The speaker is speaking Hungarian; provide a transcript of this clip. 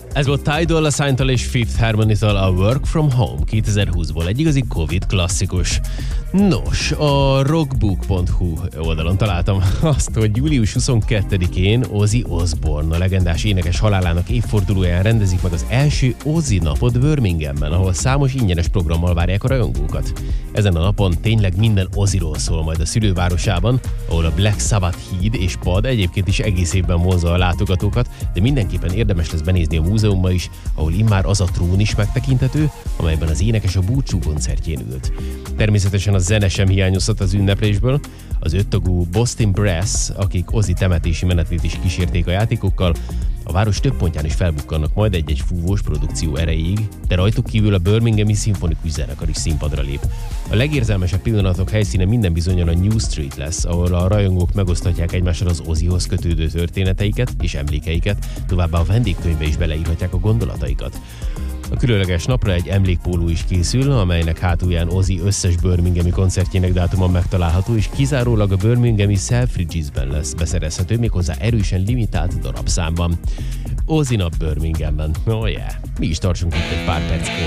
Ez volt Ty Dolla $ign-től és Fifth Harmony-től a Work From Home 2020-ból, egy igazi Covid klasszikus. Nos, a rockbook.hu oldalon találtam azt, hogy július 22-én Ozzy Osbourne, a legendás énekes halálának évfordulóján rendezik meg az első Ozzy napot Birminghamben, ahol számos ingyenes programmal várják a rajongókat. Ezen a napon tényleg minden Ozzyról szól majd a szülővárosában, ahol a Black Sabbath híd és pad egyébként is egész évben vonzza a látogatókat, de mindenképpen érdemes lesz benézni a múzeumba is, ahol immár az a trón is megtekinthető, amelyben az énekes a búcsú koncertjén ült. Természetesen a zene sem hiányozhat az ünneplésből. Az öttagú Boston Brass, akik Ozzy temetési menetét is kísérték a játékokkal, a város több pontján is felbukkannak majd egy-egy fúvós produkció erejéig, de rajtuk kívül a Birminghami Szimfonikus Zenekar is színpadra lép. A legérzelmesebb pillanatok helyszíne minden bizonnyal a New Street lesz, ahol a rajongók megoszthatják egymással az Ozzyhoz kötődő történeteiket és emlékeiket, továbbá a vendégkönyvbe is beleírhatják a gondolataikat. A különleges napra egy emlékpóló is készül, amelynek hátulján Ozzy összes birminghami koncertjének dátuma megtalálható, és kizárólag a Birminghami Selfridges-ben lesz beszerezhető, méghozzá erősen limitált darabszámban. Ozzy nap Birminghamben. Oh yeah. Mi is tartsunk itt egy pár perc